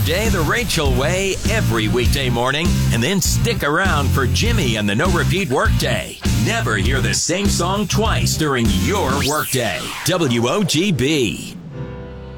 day the Rachel way every weekday morning, and then stick around for Jimmy and the No Repeat Workday. Never hear the same song twice during your workday. WOGB.